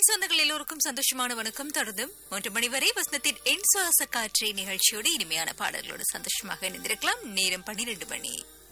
வசந்தத்தின் சொந்தங்கள் எல்லோருக்கும் சந்தோஷமான வணக்கம். தொடர்ந்து 1 மணி வரை வசந்தத்தின் என் சுவாச காற்றை நிகழ்ச்சியோடு இனிமையான பாடல்களோடு சந்தோஷமாக இணைந்திருக்கலாம். நேரம் 12 மணி.